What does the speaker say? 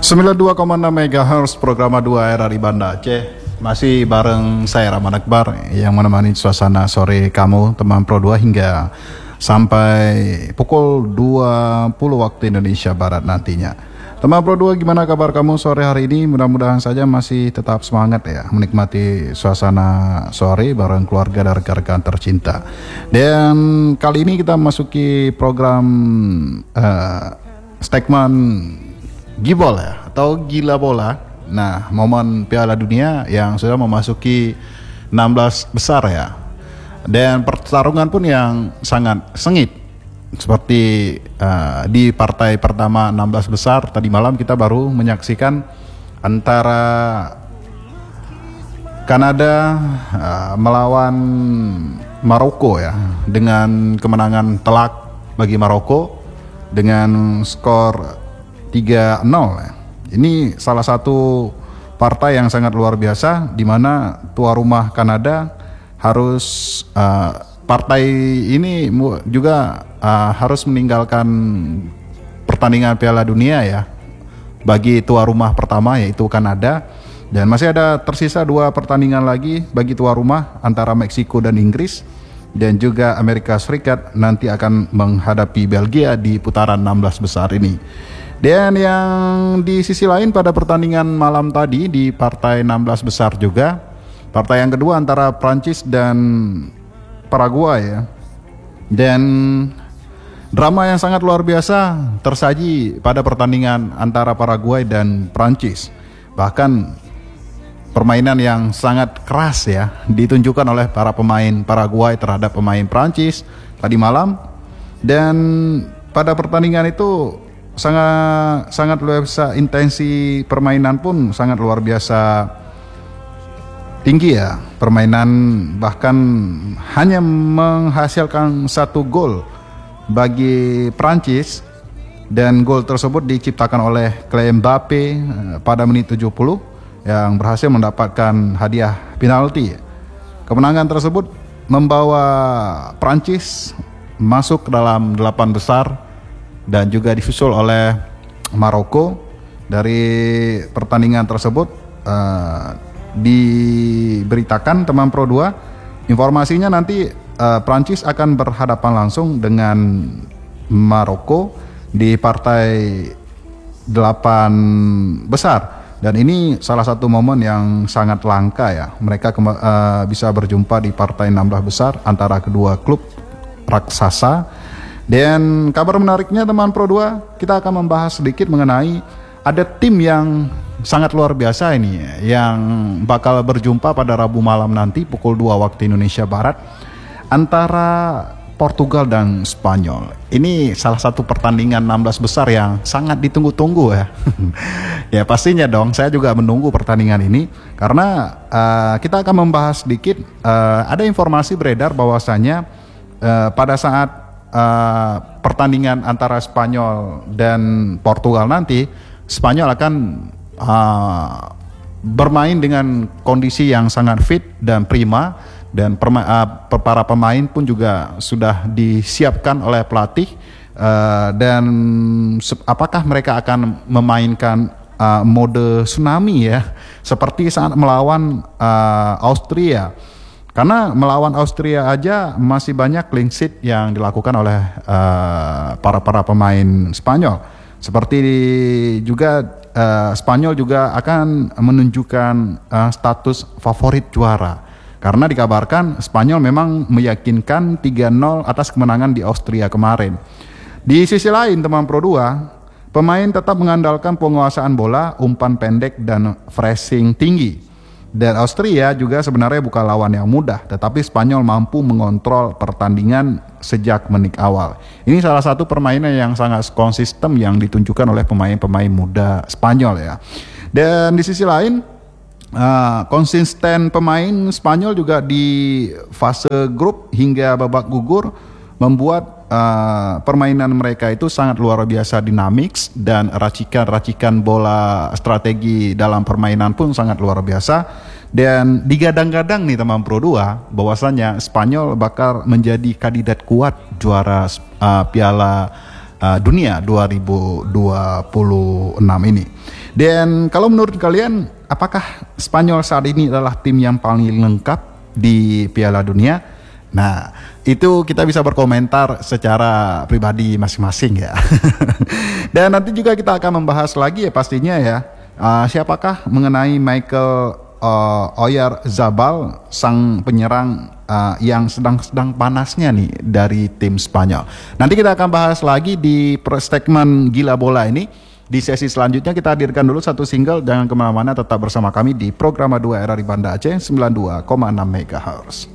92,6 MHz program 2 RRI Banda Aceh. Masih bareng saya Rahman Akbar yang menemani suasana sore kamu teman Pro 2 hingga sampai pukul 20 waktu Indonesia Barat nantinya. Teman Pro 2, gimana kabar kamu sore hari ini? Mudah-mudahan saja masih tetap semangat ya, menikmati suasana sore bareng keluarga dan rekan-rekan tercinta. Dan kali ini kita memasuki program segmen Gibol ya, atau Gila Bola. Nah, momen Piala Dunia yang sudah memasuki 16 besar ya. Dan pertarungan pun yang sangat sengit. Seperti di partai pertama 16 besar, tadi malam kita baru menyaksikan antara Kanada melawan Maroko ya, dengan kemenangan telak bagi Maroko dengan skor 3-0 ya. Ini salah satu partai yang sangat luar biasa, di mana tuan rumah Kanada harus partai ini juga harus meninggalkan pertandingan Piala Dunia ya bagi tuan rumah pertama, yaitu Kanada. Dan masih ada tersisa 2 pertandingan lagi bagi tuan rumah antara Meksiko dan Inggris, dan juga Amerika Serikat nanti akan menghadapi Belgia di putaran 16 besar ini. Dan yang di sisi lain pada pertandingan malam tadi di partai 16 besar juga, partai yang kedua antara Prancis dan Paraguay ya. Dan drama yang sangat luar biasa tersaji pada pertandingan antara Paraguay dan Prancis. Bahkan permainan yang sangat keras ya ditunjukkan oleh para pemain Paraguay terhadap pemain Prancis tadi malam. Dan pada pertandingan itu sangat luar biasa, intensi permainan pun sangat luar biasa tinggi ya. Permainan bahkan hanya menghasilkan 1 gol bagi Prancis, dan gol tersebut diciptakan oleh Kylian Mbappe pada menit 70 yang berhasil mendapatkan hadiah penalti. Kemenangan tersebut membawa Prancis masuk ke dalam 8 besar dan juga disusul oleh Maroko. Dari pertandingan tersebut diberitakan teman Pro 2, informasinya nanti Prancis akan berhadapan langsung dengan Maroko di partai 8 besar. Dan ini salah satu momen yang sangat langka ya, mereka bisa berjumpa di partai 16 besar antara kedua klub raksasa. Dan kabar menariknya teman Pro 2, kita akan membahas sedikit mengenai ada tim yang sangat luar biasa ini yang bakal berjumpa pada Rabu malam nanti pukul 2 waktu Indonesia Barat antara Portugal dan Spanyol. Ini salah satu pertandingan 16 besar yang sangat ditunggu-tunggu ya. Ya pastinya dong, saya juga menunggu pertandingan ini karena kita akan membahas sedikit. Ada informasi beredar bahwasanya pada saat pertandingan antara Spanyol dan Portugal nanti, Spanyol akan bermain dengan kondisi yang sangat fit dan prima, dan para pemain pun juga sudah disiapkan oleh pelatih. Dan apakah mereka akan memainkan mode tsunami ya, seperti saat melawan Austria? Karena melawan Austria aja masih banyak clean sheet yang dilakukan oleh para pemain Spanyol. Seperti juga Spanyol juga akan menunjukkan status favorit juara. Karena dikabarkan Spanyol memang meyakinkan 3-0 atas kemenangan di Austria kemarin. Di sisi lain teman Pro 2, pemain tetap mengandalkan penguasaan bola, umpan pendek dan pressing tinggi. Dan Austria juga sebenarnya bukan lawan yang mudah, tetapi Spanyol mampu mengontrol pertandingan sejak menit awal. Ini salah satu permainan yang sangat konsisten yang ditunjukkan oleh pemain-pemain muda Spanyol ya. Dan di sisi lain, konsisten pemain Spanyol juga di fase grup hingga babak gugur membuat permainan mereka itu sangat luar biasa dinamis, dan racikan-racikan bola strategi dalam permainan pun sangat luar biasa. Dan digadang-gadang nih teman Pro 2 bahwasanya Spanyol bakal menjadi kandidat kuat juara Piala Dunia 2026 ini. Dan kalau menurut kalian, apakah Spanyol saat ini adalah tim yang paling lengkap di Piala Dunia? Nah, itu kita bisa berkomentar secara pribadi masing-masing ya. Dan nanti juga kita akan membahas lagi ya pastinya ya, siapakah mengenai Michael Oyarzabal, sang penyerang yang sedang panasnya nih dari tim Spanyol. Nanti kita akan bahas lagi di segmen Gila Bola ini. Di sesi selanjutnya kita hadirkan dulu satu single. Jangan kemana-mana, tetap bersama kami di Programa 2 RRI Banda Aceh 92,6 MHz.